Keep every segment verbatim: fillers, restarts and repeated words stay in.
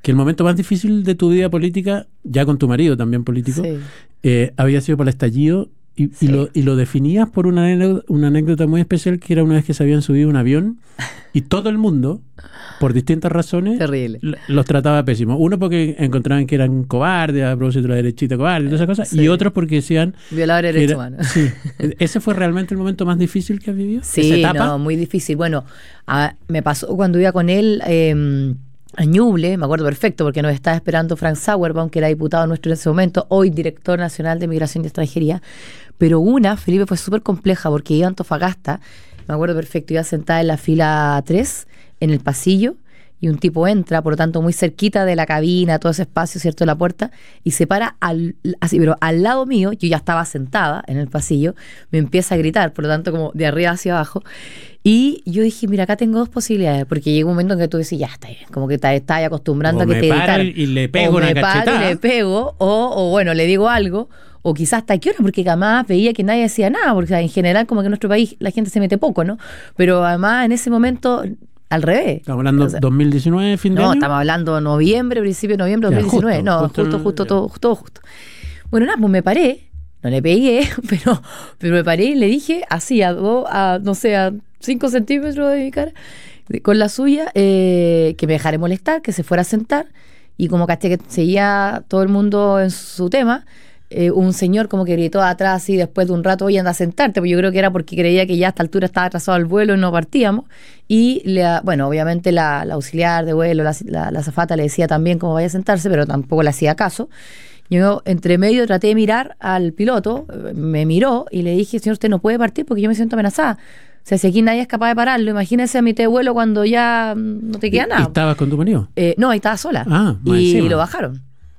que el momento más difícil de tu vida política, ya con tu marido también político, Sí. eh, había sido por el estallido y, Sí. y, lo, y lo definías por una anécdota, una anécdota muy especial, que era una vez que se habían subido a un avión y todo el mundo, por distintas razones, Terrible. l- los trataba pésimo. Uno porque encontraban que eran cobardes, a propósito de la derechita cobarde y todas esas cosas, Sí. y otros porque decían... Violador de que derechos era- humanos. Sí. ¿Ese fue realmente el momento más difícil que has vivido? ¿Esa Sí, etapa? no, muy difícil. Bueno, a- me pasó cuando iba con él eh, a Ñuble, me acuerdo perfecto, porque nos estaba esperando Frank Sauerbaum, que era diputado nuestro en ese momento, hoy director nacional de Migración y Extranjería. Pero una, Felipe, fue súper compleja, porque iba a Antofagasta, me acuerdo perfecto, iba sentada en la fila tres, en el pasillo, y un tipo entra, por lo tanto, muy cerquita de la cabina, todo ese espacio, ¿cierto?, de la puerta, y se para al, así, pero al lado mío, yo ya estaba sentada en el pasillo, me empieza a gritar, por lo tanto, como de arriba hacia abajo, y yo dije, mira, acá tengo dos posibilidades, porque llega un momento en que tú dices, ya está bien, como que te estás acostumbrando O a que me te paro gritaran. y le pego o una me paro cachetada. y le pego, o, o bueno, le digo algo, o quizás hasta qué hora, porque jamás veía que nadie decía nada, porque en general como que en nuestro país la gente se mete poco, ¿no? Pero además en ese momento, al revés. Estamos hablando O sea, dos mil diecinueve, fin de no, año. estamos hablando noviembre, principio de noviembre de Ya, dos mil diecinueve. justo, no, justo justo, en- justo, ya. todo, todo justo. Bueno, nada, pues me paré, no le pegué, pero, pero me paré y le dije así, a, dos, a no sé, a cinco centímetros de mi cara, de- con la suya, eh, que me dejara molestar, que se fuera a sentar, y como caché que seguía todo el mundo en su tema, eh, un señor como que gritó atrás y después de un rato, oye, anda a sentarte, pues yo creo que era porque creía que ya a esta altura estaba atrasado el vuelo y no partíamos, y le, bueno, obviamente la, la auxiliar de vuelo, la, la, la azafata le decía también cómo vaya a sentarse, pero tampoco le hacía caso. Yo entre medio traté de mirar al piloto, me miró y le dije, señor, usted no puede partir porque yo me siento amenazada. O sea, si aquí nadie es capaz de pararlo, imagínese a mitad de vuelo cuando ya mm, no te queda ¿Y- nada. ¿Y estabas con tu marido? Eh, no, ahí estaba sola. Ah, más y encima. lo bajaron.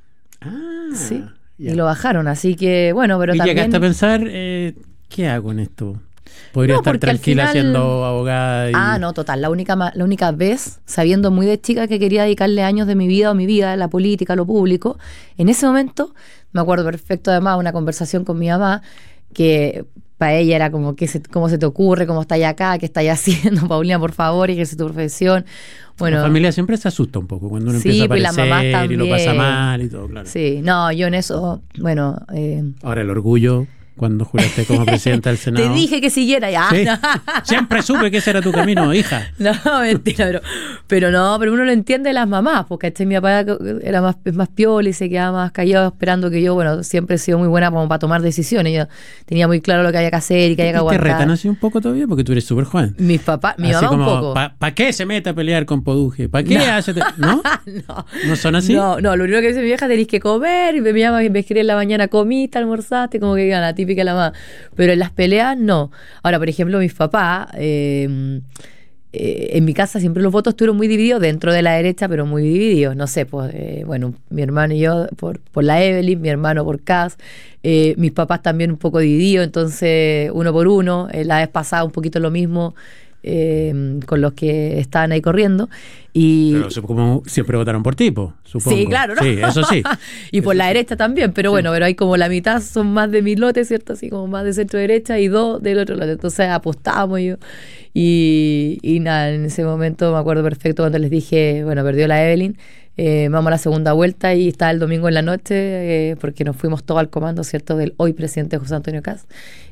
Ah, Sí. ya. Y lo bajaron, así que bueno, pero y también... llegaste a pensar, eh, ¿qué hago en esto? Podría No, estar porque al tranquila final- siendo abogada. Y... Ah, no, total. La única, ma- la única vez, sabiendo muy de chica que quería dedicarle años de mi vida o mi vida a la política, a lo público, en ese momento, me acuerdo perfecto además una conversación con mi mamá, que para ella era como, ¿qué se, ¿cómo se te ocurre? ¿Cómo estás acá? ¿Qué estás haciendo? Paulina, por favor, ejerce tu profesión. Bueno, La familia siempre se asusta un poco cuando uno Sí, empieza a pues las aparecer mamás y lo pasa también. mal y todo, claro. sí, no, yo en eso, bueno... Eh, Ahora el orgullo cuando juraste como presidenta del Senado. te dije que siguiera ya. Sí. No. Siempre supe que ese era tu camino, hija. No, mentira, pero, pero no, pero uno lo entiende de las mamás, porque este, mi papá era más, más piola y se quedaba más callado esperando que yo, bueno, siempre he sido muy buena como para tomar decisiones, yo tenía muy claro lo que había que hacer y que había que ¿Y te aguantar. retan así un poco todavía? Porque tú eres súper joven. Mis papás, mi así mamá como, un poco. ¿para qué se mete a pelear con Poduje? ¿Para qué No. hace? te- ¿No? no, ¿No son así? no, no, lo único que dice mi vieja, tenéis que comer, y me llama y me escribe en la mañana, comiste, almorzaste, como que digan, la típica de la mamá. Pero en las peleas, no. Ahora, por ejemplo, mis papás, eh, eh, en mi casa siempre los votos estuvieron muy divididos, dentro de la derecha, pero muy divididos. No sé, pues, eh, bueno, mi hermano y yo por, por la Evelyn, mi hermano por Cas, eh, mis papás también un poco divididos, entonces uno por uno. Eh, la vez pasada un poquito lo mismo. Eh, con los que estaban ahí corriendo y Pero sup- como siempre votaron por tipo, supongo. sí, claro, ¿no? Sí, eso sí. y por Eso la sí. derecha también, pero Sí. bueno, pero hay como la mitad son más de mi lote, ¿cierto? Así como más de centro derecha y dos del otro lote. Entonces apostábamos yo. Y, y nada, en ese momento me acuerdo perfecto cuando les dije, bueno, perdió la Evelyn, eh, vamos a la segunda vuelta y estaba el domingo en la noche, eh, porque nos fuimos todos al comando, ¿cierto? Del hoy presidente José Antonio Kast.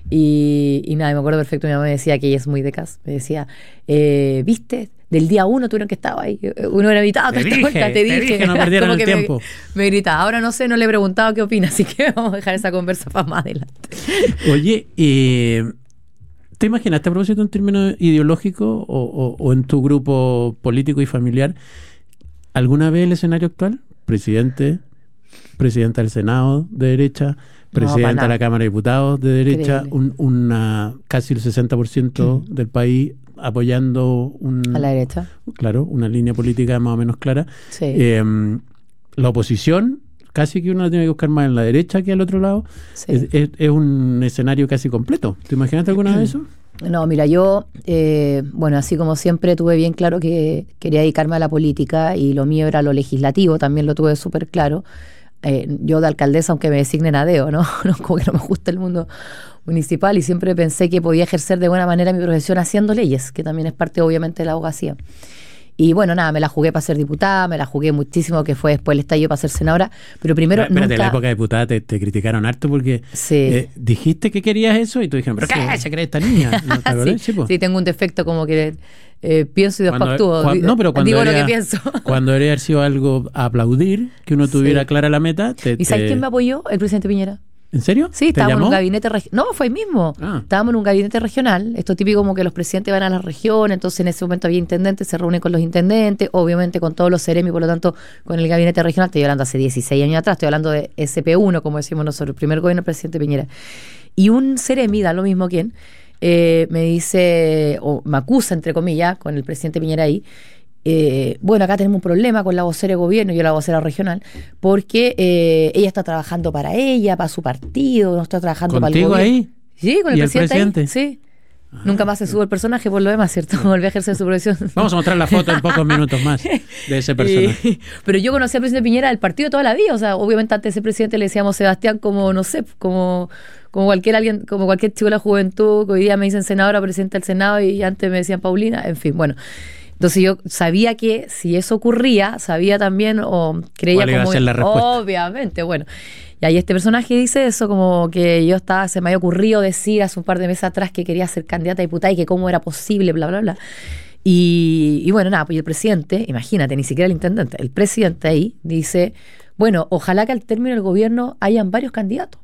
Y, y nada, y me acuerdo perfecto, mi mamá me decía que ella es muy de Kast. Me decía, eh, ¿viste? Del día uno tuvieron que estar ahí. Uno era mitad, Te otra dije, vuelta, te te dije. dije, no perdieran Como el que me- tiempo. Me, gritaba. Ahora no sé, no le he preguntado qué opina, así que vamos a dejar esa conversa para más adelante. Oye, eh, ¿te imaginaste a propósito en términos ideológicos o, o- o en tu grupo político y familiar alguna vez el escenario actual? Presidente, presidenta del Senado de derecha, para presidenta nada. de la Cámara de Diputados de derecha, Increíble. un, una casi el sesenta por ciento del país apoyando un, A la derecha. claro, una línea política más o menos clara. Sí. Eh, la oposición, casi que uno la tiene que buscar más en la derecha que al otro lado. Sí. Es, es- es un escenario casi completo. ¿Te imaginaste alguna vez eso? No, mira, yo, eh, bueno, así como siempre tuve bien claro que quería dedicarme a la política y lo mío era lo legislativo, también lo tuve súper claro. Eh, yo de alcaldesa, aunque me designen a dedo, ¿no? No, como que no me gusta el mundo municipal y siempre pensé que podía ejercer de buena manera mi profesión haciendo leyes, que también es parte obviamente de la abogacía. Y bueno, nada, me la jugué para ser diputada, me la jugué muchísimo, que fue después el estallido para ser senadora, pero primero Espérate, nunca... en la época de diputada te, te criticaron harto porque Sí. eh, dijiste que querías eso y tú dijeron, ¿pero qué se cree esta niña? ¿No te acordás? sí, Sí, po. sí, tengo un defecto como que eh, pienso y después Cuando- actúo. cuan- no, pero cuando Digo lo debería- que pienso. Cuando debería haber sido algo a aplaudir, que uno tuviera Sí. clara la meta. Te, ¿Y sabes te- quién me apoyó? El presidente Piñera. ¿En serio? Sí, ¿Te estábamos en llamó? un gabinete regional. No, fue ahí mismo. Ah. Estábamos en un gabinete regional. Esto típico como que los presidentes van a la región, entonces en ese momento había intendentes, se reúnen con los intendentes, obviamente con todos los seremi, por lo tanto, con el gabinete regional. Estoy hablando hace dieciséis años atrás, estoy hablando de S P uno, como decimos nosotros, el primer gobierno del presidente Piñera. Y un seremi, da lo mismo quién, eh, me dice, o me acusa, entre comillas, con el presidente Piñera ahí. Eh, bueno, acá tenemos un problema con la vocera de gobierno, yo la vocera regional, porque eh, ella está trabajando para ella, para su partido, no está trabajando para el ¿Contigo gobierno. ahí? Sí, con el ¿Y el presidente, ahí, presidente? sí. Nunca más se sube el personaje por lo demás, ¿cierto? Volví a ejercer su profesión. Vamos a mostrar la foto en pocos minutos más de ese personaje. Eh, pero yo conocí al presidente Piñera del partido toda la vida, o sea, obviamente antes de ser presidente le decíamos Sebastián como, no sé, como, como cualquier alguien, como cualquier chico de la juventud, que hoy día me dicen senadora, presidenta del Senado, y antes me decían Paulina, en fin, bueno. Entonces yo sabía que si eso ocurría, sabía también, o creía ¿Cuál iba a como... ser la respuesta? Obviamente, bueno. Y ahí este personaje dice eso, como que yo estaba, se me había ocurrido decir hace un par de meses atrás que quería ser candidata a diputada y que cómo era posible, bla, bla, bla. Y, y bueno, nada, pues el presidente, imagínate, ni siquiera el intendente, el presidente ahí dice, bueno, ojalá que al término del gobierno hayan varios candidatos.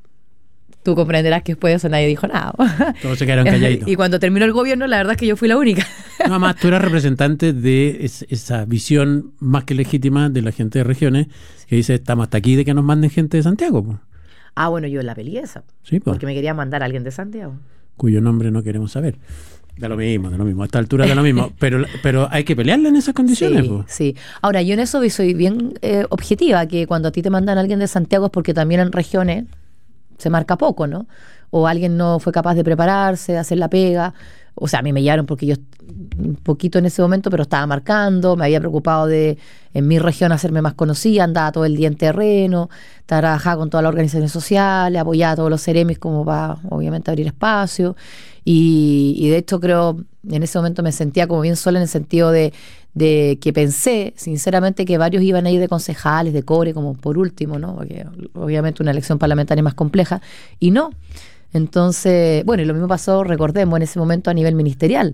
Tú comprenderás que después de eso nadie dijo nada. Todos se quedaron calladitos. Y cuando terminó el gobierno, la verdad es que yo fui la única. No, más, tú eras representante de es- esa visión más que legítima de la gente de regiones que dice, estamos hasta aquí de que nos manden gente de Santiago, po. Ah, bueno, yo la peleé esa, Sí, po. porque me quería mandar a alguien de Santiago. Cuyo nombre no queremos saber. Da lo mismo, da lo mismo. A esta altura da lo mismo. Pero, pero hay que pelearle en esas condiciones, Sí, po. sí. Ahora, yo en eso soy bien eh, objetiva, que cuando a ti te mandan a alguien de Santiago es porque también en regiones se marca poco, ¿no? O alguien no fue capaz de prepararse, de hacer la pega. O sea, a mí me llevaron porque yo un poquito en ese momento, pero estaba marcando, me había preocupado de en mi región hacerme más conocida, andaba todo el día en terreno, trabajaba con todas las organizaciones sociales, apoyaba a todos los seremis como para, obviamente, abrir espacio. Y, y de hecho creo, en ese momento me sentía como bien sola en el sentido de, de que pensé, sinceramente, que varios iban a ir de concejales, de cobre, como por último, ¿no? Porque obviamente una elección parlamentaria es más compleja, y no. Entonces, bueno, y lo mismo pasó, recordemos, en ese momento a nivel ministerial.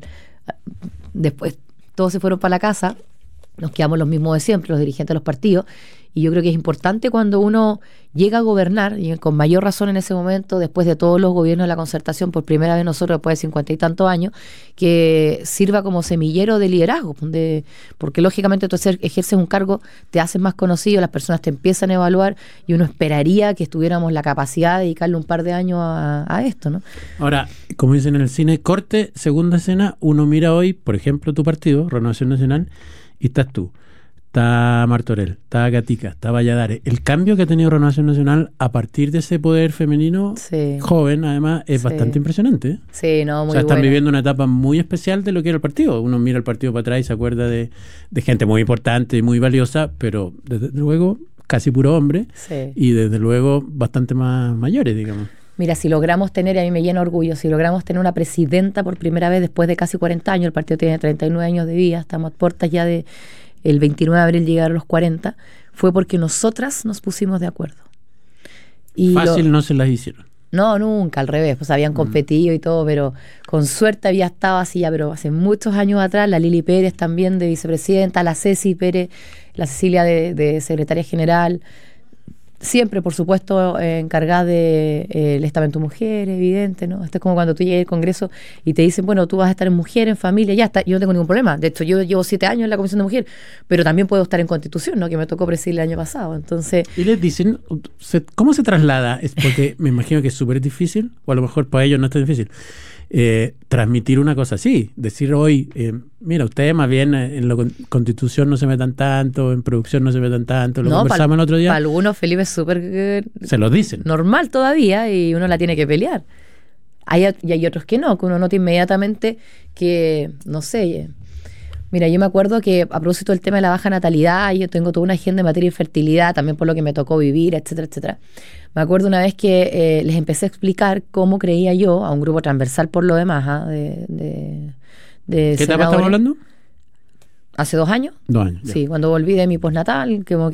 Después todos se fueron para la casa, nos quedamos los mismos de siempre, los dirigentes de los partidos, y yo creo que es importante cuando uno llega a gobernar, y con mayor razón en ese momento, después de todos los gobiernos de la concertación, por primera vez nosotros después de cincuenta y tantos años, que sirva como semillero de liderazgo, de, porque lógicamente tú ejerces un cargo, te haces más conocido, las personas te empiezan a evaluar, y uno esperaría que estuviéramos la capacidad de dedicarle un par de años a, a esto, ¿no? Ahora, como dicen en el cine, corte, segunda escena, uno mira hoy, por ejemplo, tu partido, Renovación Nacional, y estás tú, está Martorell, está Gatica, está Valladares. El cambio que ha tenido Renovación Nacional a partir de ese poder femenino, Sí. joven además, es Sí. bastante impresionante, ¿eh? Sí, no, O muy sea, están bueno. viviendo una etapa muy especial de lo que era el partido. Uno mira el partido para atrás y se acuerda de, de gente muy importante y muy valiosa, pero desde luego casi puro hombre Sí. y desde luego bastante más mayores, digamos. Mira, si logramos tener, y a mí me llena orgullo, si logramos tener una presidenta por primera vez después de casi cuarenta años, el partido tiene treinta y nueve años de vida, estamos a puertas ya de el veintinueve de abril llegar a los cuarenta, fue porque nosotras nos pusimos de acuerdo. Y Fácil lo- no se las hicieron. No, nunca, al revés, pues habían competido y todo, pero con suerte había estado así ya, pero hace muchos años atrás, la Lili Pérez también de vicepresidenta, la Ceci Pérez, la Cecilia de, de secretaria general, siempre, por supuesto, eh, encargada de eh, el estamento mujer, evidente, ¿no? Esto es como cuando tú llegas al Congreso y te dicen, bueno, tú vas a estar en mujer, en familia, ya está, yo no tengo ningún problema. De hecho, yo llevo siete años en la Comisión de Mujer, pero también puedo estar en Constitución, ¿no? Que me tocó presidir el año pasado. Entonces, Y les dicen, se- ¿cómo se traslada? Es porque me imagino que es súper difícil, o a lo mejor para ellos no es tan difícil, eh, transmitir una cosa así. Decir hoy, eh, mira, ustedes más bien eh, en la con- Constitución no se metan tanto, en producción no se metan tanto, lo no, conversamos el otro día, para algunos, Felipe, es súper eh, se los dicen. normal todavía y uno la tiene que pelear. Hay, y hay otros que no, que uno nota inmediatamente que, no sé, eh, mira, yo me acuerdo que a propósito del tema de la baja natalidad, yo tengo toda una agenda en materia de fertilidad, también por lo que me tocó vivir, etcétera, etcétera. Me acuerdo una vez que eh, les empecé a explicar cómo creía yo, a un grupo transversal por lo demás, ¿ah? de, de, de ¿Qué etapa estamos senadores. hablando? ¿Hace dos años? Dos años. Ya. Sí, cuando volví de mi postnatal, como